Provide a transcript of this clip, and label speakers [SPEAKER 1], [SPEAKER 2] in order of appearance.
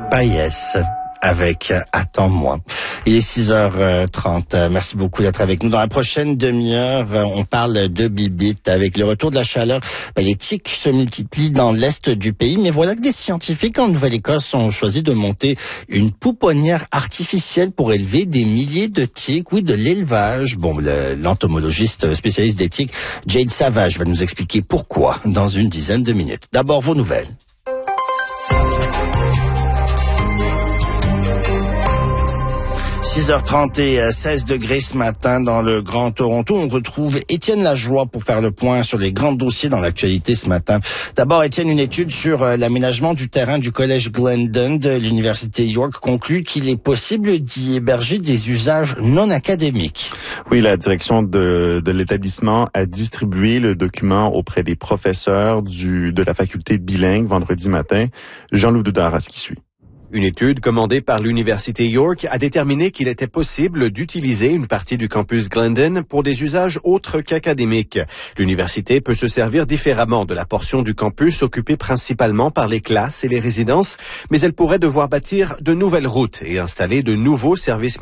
[SPEAKER 1] Baïs avec Attends-moi. Il est 6h30. Merci beaucoup d'être avec nous. Dans la prochaine demi-heure, on parle de bibite. Avec le retour de la chaleur, les tiques se multiplient dans l'est du pays. Mais voilà que des scientifiques en Nouvelle-Écosse ont choisi de monter une pouponnière artificielle pour élever des milliers de tiques. Oui, de l'élevage. L'entomologiste spécialiste des tiques, Jade Savage, va nous expliquer pourquoi dans une dizaine de minutes. D'abord, vos nouvelles. 6h30 et 16 degrés ce matin dans le Grand Toronto. On retrouve Étienne Lajoie pour faire le point sur les grands dossiers dans l'actualité ce matin. D'abord, Étienne, une étude sur l'aménagement du terrain du collège Glendon de l'Université York conclut qu'il est possible d'y héberger des usages non académiques.
[SPEAKER 2] Oui, la direction de l'établissement a distribué le document auprès des professeurs de la faculté bilingue vendredi matin. Jean-Loup Doudard à ce qui suit.
[SPEAKER 3] Une étude commandée par l'Université York a déterminé qu'il était possible d'utiliser une partie du campus Glendon pour des usages autres qu'académiques. L'université peut se servir différemment de la portion du campus occupée principalement par les classes et les résidences, mais elle pourrait devoir bâtir de nouvelles routes et installer de nouveaux services